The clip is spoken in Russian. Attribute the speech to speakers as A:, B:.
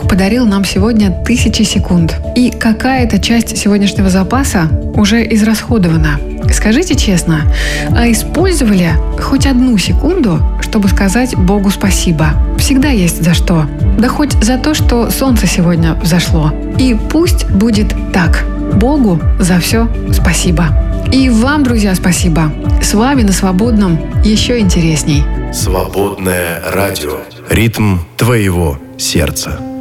A: подарил нам сегодня 1000 секунд. И какая-то часть сегодняшнего запаса уже израсходована. Скажите честно, а использовали хоть 1 секунду, чтобы сказать Богу спасибо? Всегда есть за что. Да хоть за то, что солнце сегодня взошло. И пусть будет так. Богу за все спасибо. И вам, друзья, спасибо. С вами на Свободном еще интересней.
B: Свободное радио. Ритм твоего сердца.